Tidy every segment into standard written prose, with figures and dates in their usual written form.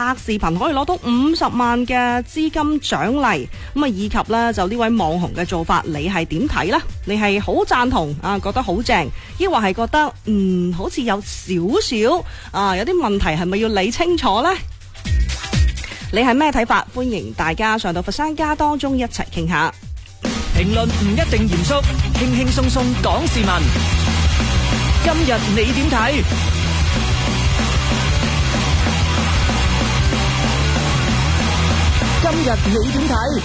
拍視頻可以攞到50萬嘅資金獎勵，咁啊以及呢就呢位網紅嘅做法，你係點睇呢？你係好贊同啊，覺得好正，抑或係覺得好似有少少有啲問題，係咪要理清楚呢？你係咩睇法？歡迎大家上到佛山家當中一齊傾下。 評論唔一定嚴肅，輕輕鬆鬆講時聞。今日你點睇？今日你點睇？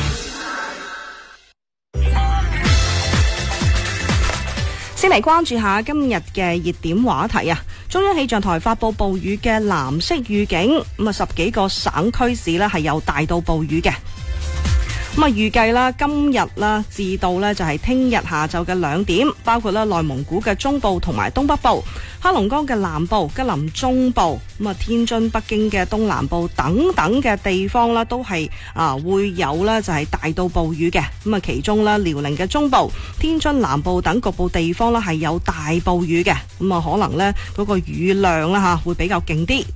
先嚟關注下今日嘅熱點話題啊！中央氣象台發佈暴雨嘅藍色預警，咁啊10幾個省區市呢係有大到暴雨嘅。咁啊預計啦，今日啦至到呢就係聽日下晝嘅2點，包括啦內蒙古嘅中部同埋東北部、黑龍江嘅南部、吉林中部、咁啊天津、北京嘅東南部等等嘅地方啦，都係會有啦就係大到暴雨嘅。咁啊其中啦遼寧嘅中部、天津南部等局部地方啦係有大暴雨嘅。咁啊可能呢嗰個雨量啦會比較勁啲。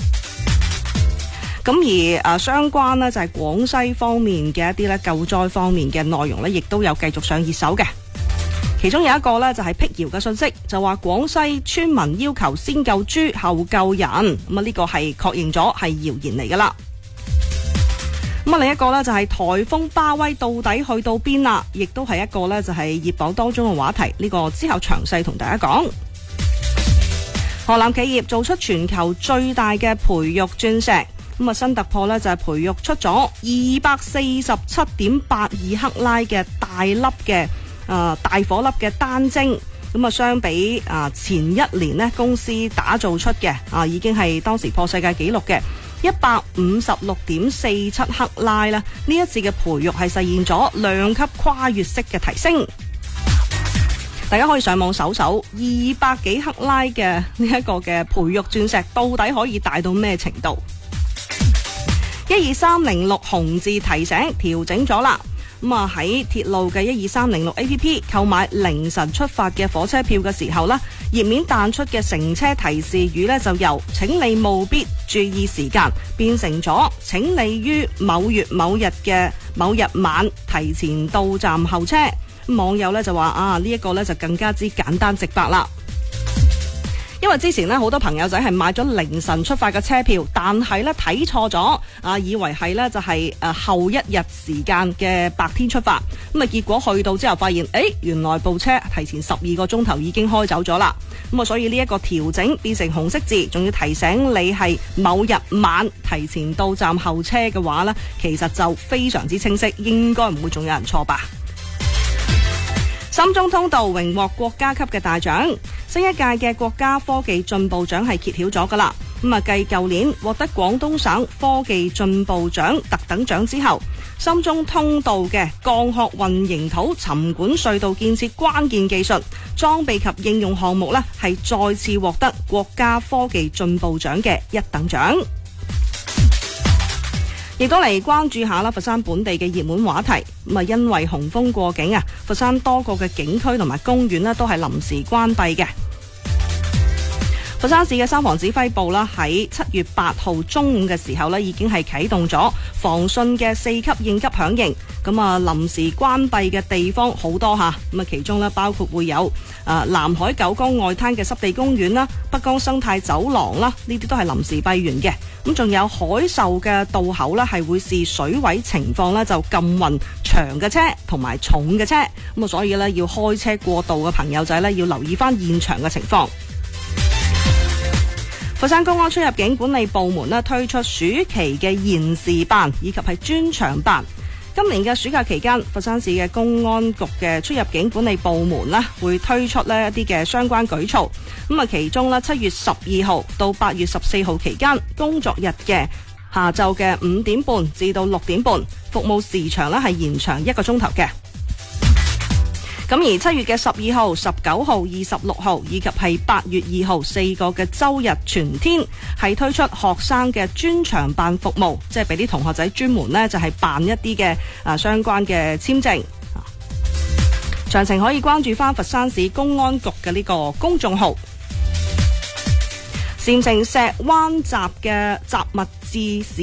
咁而相關呢就係廣西方面嘅一啲咧救災方面嘅內容呢，亦都有繼續上熱搜嘅。其中有一個呢就係闢謠嘅信息，就話廣西村民要求先救豬後救人，咁啊呢個係確認咗係謠言嚟噶啦。咁啊另一個呢就係颱風巴威到底去到邊啦，亦都係一個呢就係熱榜當中嘅話題。呢個之後詳細同大家講。河南企業做出全球最大嘅培育鑽石。咁啊新突破呢就係培育出咗247.82克拉嘅大粒嘅大火粒嘅單晶。咁啊相比前一年呢公司打造出嘅已經係當時破世界紀錄嘅156.47克拉啦。呢一次嘅培育係實現咗量級跨越式嘅提升。大家可以上網搜搜200幾克拉嘅呢一個嘅培育鑽石到底可以大到咩程度？12306紅字提醒調整咗啦。咁啊喺鐵路嘅12306 APP 購買凌晨出發嘅火車票嘅時候呢，頁面彈出嘅乘車提示語呢，就由請你務必注意時間變成咗請你於某月某日嘅某日晚提前到站候車。網友呢就話呢一個呢就更加之簡單直白啦。因為之前呢好多朋友仔係買咗凌晨出發嘅車票，但係呢睇錯咗以為係呢就係後一日時間嘅白天出發，咁啊結果去到之後發現原來部車提前12個鐘頭已經開走咗啦。咁啊所以呢一個調整變成紅色字，仲要提醒你係某日晚提前到站候車嘅話呢，其實就非常之清晰，應該唔會仲有人錯吧。深中通道榮獲國家級嘅大獎，新一屆嘅國家科技進步獎係揭曉咗噶啦。咁啊，繼舊年獲得廣東省科技進步獎特等獎之後，深中通道嘅鋼殼混凝土沉管隧道建設關鍵技術裝備及應用項目呢，係再次獲得國家科技進步獎嘅一等獎。亦都嚟關注下啦，佛山本地嘅熱門話題。咁啊，因為洪峰過境佛山多個嘅景區同埋公園呢都係臨時關閉嘅。佛山市嘅三防指揮部啦，喺7月8號中午嘅時候呢，已經係啟動咗防汛嘅4級應急響應。咁啊，臨時關閉嘅地方好多吓，咁啊，其中呢包括會有南海九江外灘嘅濕地公園啦、北江生態走廊啦，呢啲都係臨時閉園嘅。咁仲有海壽嘅渡口呢，係會視水位情況呢就禁運長嘅車同埋重嘅車。咁啊，所以呢要開車過渡嘅朋友仔呢，要留意翻現場嘅情況。佛山公安出入境管理部門推出暑期嘅延時辦以及係專長辦。今年嘅暑假期間，佛山市嘅公安局嘅出入境管理部門會推出一啲嘅相關舉措。咁啊，其中7月12號到8月14號期間，工作日嘅下晝嘅5點半至到6點半，服務時長係延長1個鐘頭嘅。咁而7月嘅12號、19號、26號以及係8月2號4個嘅周日全天係推出學生嘅專長辦服務，即係俾啲同學仔專門就係辦一啲嘅相關嘅簽證。詳情可以關注翻佛山市公安局嘅呢個公眾號。禪城石灣集嘅雜物誌